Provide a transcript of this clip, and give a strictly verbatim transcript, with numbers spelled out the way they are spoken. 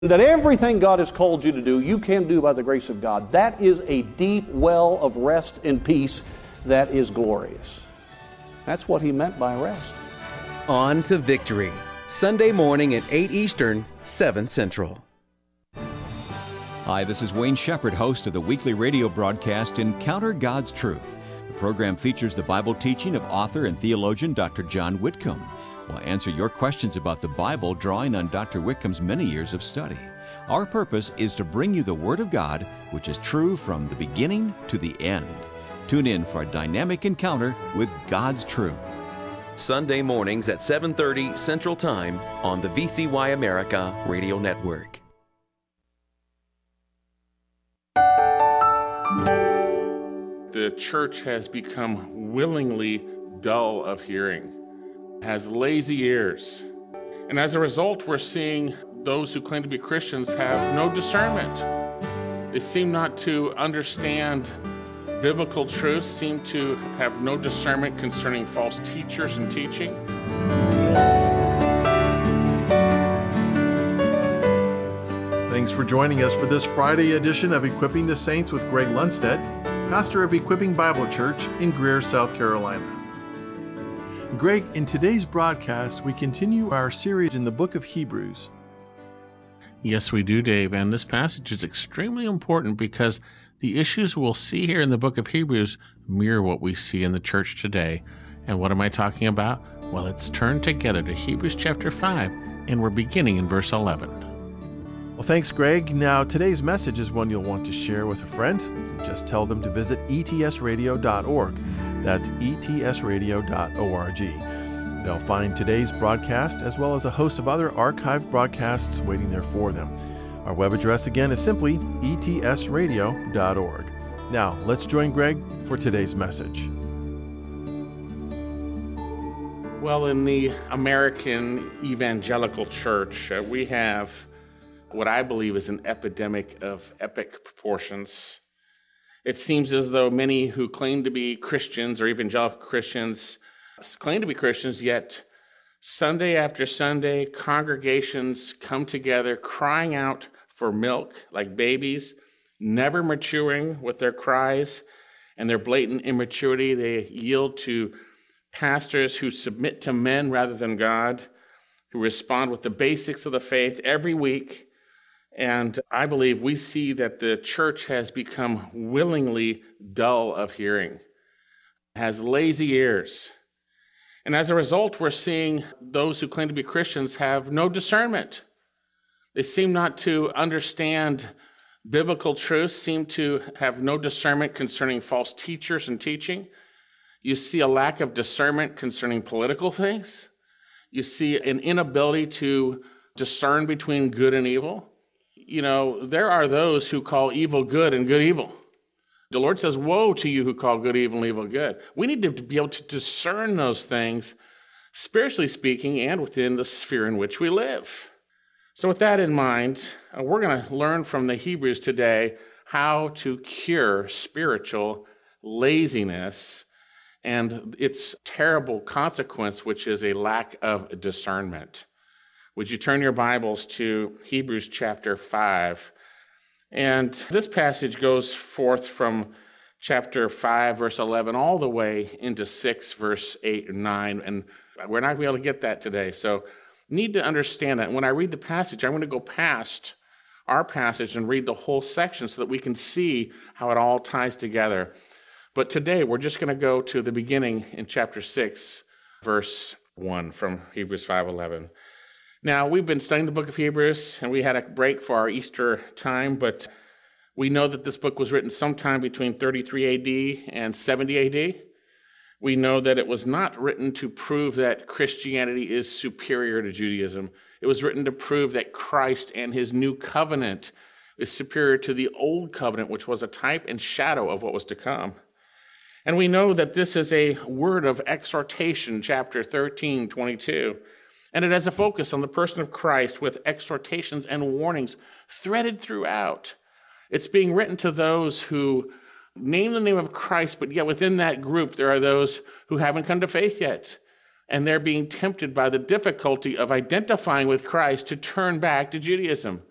That everything God has called you to do, you can do by the grace of God. That is a deep well of rest and peace that is glorious. That's what he meant by rest. On to Victory, Sunday morning at eight Eastern, seven Central. Hi, this is Wayne Shepherd, host of the weekly radio broadcast Encounter God's Truth. The program features the Bible teaching of author and theologian Doctor John Whitcomb. We'll answer your questions about the Bible, drawing on Doctor Whitcomb's many years of study. Our purpose is to bring you the Word of God, which is true from the beginning to the end. Tune in for a dynamic encounter with God's truth. Sunday mornings at seven thirty Central Time on the V C Y America Radio Network. The church has become willingly dull of hearing, has lazy ears. And as a result, we're seeing those who claim to be Christians have no discernment. They seem not to understand biblical truth, seem to have no discernment concerning false teachers and teaching. Thanks for joining us for this Friday edition of Equipping the Saints with Greg Lundstedt, pastor of Equipping Bible Church in Greer, South Carolina. Greg, in today's broadcast, we continue our series in the book of Hebrews. Yes, we do, Dave, and this passage is extremely important because the issues we'll see here in the book of Hebrews mirror what we see in the church today. And what am I talking about? Well, let's turn together to Hebrews chapter five, and we're beginning in verse eleven. Well, thanks, Greg. Now, today's message is one you'll want to share with a friend. Just tell them to visit E T S radio dot org. That's E T S radio dot org. They'll find today's broadcast as well as a host of other archived broadcasts waiting there for them. Our web address again is simply E T S radio dot org. Now, let's join Greg for today's message. Well, in the American evangelical church, uh, we have what I believe is an epidemic of epic proportions. It seems as though many who claim to be Christians or evangelical Christians claim to be Christians, yet Sunday after Sunday, congregations come together crying out for milk like babies, never maturing with their cries and their blatant immaturity. They yield to pastors who submit to men rather than God, who respond with the basics of the faith every week. And I believe we see that the church has become willingly dull of hearing, has lazy ears. And as a result, we're seeing those who claim to be Christians have no discernment. They seem not to understand biblical truth, seem to have no discernment concerning false teachers and teaching. You see a lack of discernment concerning political things. You see an inability to discern between good and evil. You know, there are those who call evil good and good evil. The Lord says, woe to you who call good evil and evil good. We need to be able to discern those things, spiritually speaking, and within the sphere in which we live. So with that in mind, uh, we're going to learn from the Hebrews today how to cure spiritual laziness and its terrible consequence, which is a lack of discernment. Would you turn your Bibles to Hebrews chapter five? And this passage goes forth from chapter five, verse eleven, all the way into six, verse eight and nine. And we're not going to be able to get that today. So need to understand that. When I read the passage, I'm going to go past our passage and read the whole section so that we can see how it all ties together. But today, we're just going to go to the beginning in chapter six, verse one from Hebrews five eleven. Now, we've been studying the book of Hebrews, and we had a break for our Easter time, but we know that this book was written sometime between thirty-three A D and seventy A D. We know that it was not written to prove that Christianity is superior to Judaism. It was written to prove that Christ and his new covenant is superior to the old covenant, which was a type and shadow of what was to come. And we know that this is a word of exhortation, chapter thirteen, twenty-two. And it has a focus on the person of Christ with exhortations and warnings threaded throughout. It's being written to those who name the name of Christ, but yet within that group, there are those who haven't come to faith yet. And they're being tempted by the difficulty of identifying with Christ to turn back to Judaism.